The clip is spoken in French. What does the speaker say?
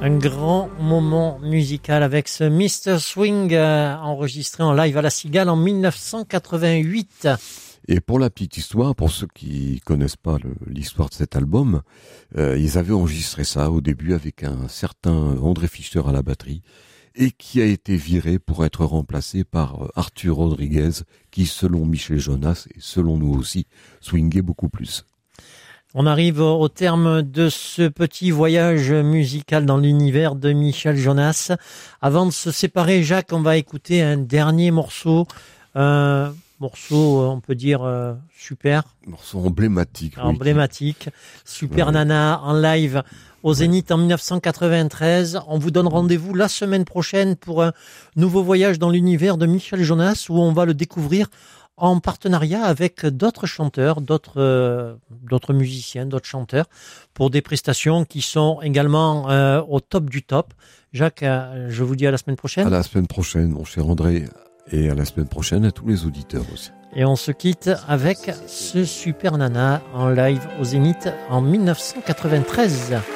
Un grand moment musical avec ce Mr. Swing enregistré en live à la Cigale en 1988. Et pour la petite histoire, pour ceux qui connaissent pas l'histoire de cet album, ils avaient enregistré ça au début avec un certain André Fischer à la batterie et qui a été viré pour être remplacé par Arthur Rodriguez qui, selon Michel Jonas et selon nous aussi, swingait beaucoup plus. On arrive au terme de ce petit voyage musical dans l'univers de Michel Jonas. Avant de se séparer, Jacques, on va écouter un dernier morceau. On peut dire super. Morceau emblématique. Emblématique. Oui. Super Nana en live au Zénith en 1993. On vous donne rendez-vous la semaine prochaine pour un nouveau voyage dans l'univers de Michel Jonas où on va le découvrir en partenariat avec d'autres chanteurs, d'autres musiciens, d'autres chanteurs, pour des prestations qui sont également au top du top. Jacques, je vous dis à la semaine prochaine. À la semaine prochaine, mon cher André, et à la semaine prochaine à tous les auditeurs aussi. Et on se quitte avec ce Super Nana en live au Zénith en 1993.